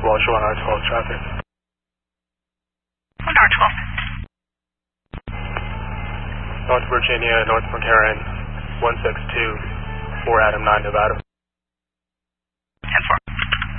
Walsh 1R12 traffic. 1R12. North Virginia, North McCarran, 162, 4 Adam 9 Nevada.